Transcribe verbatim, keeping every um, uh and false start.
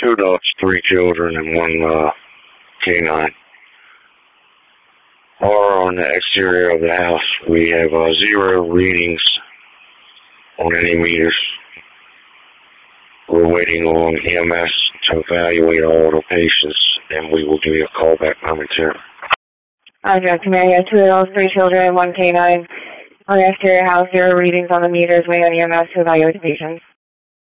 two adults, three children, and one uh, canine. Or on the exterior of the house, we have uh, zero readings on any meters. We're waiting on E M S to evaluate all the patients, and we will give you a call back momentarily. Address Command, two adults, three children, one canine. On the exterior house, zero readings on the meters, waiting on E M S to evaluate the patients.